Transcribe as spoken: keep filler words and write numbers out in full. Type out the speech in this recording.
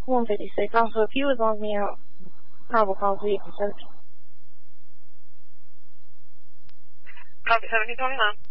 one fifty-six. Also, if you would log me out, probable cause vehicle search. Copy seventeen twenty-nine.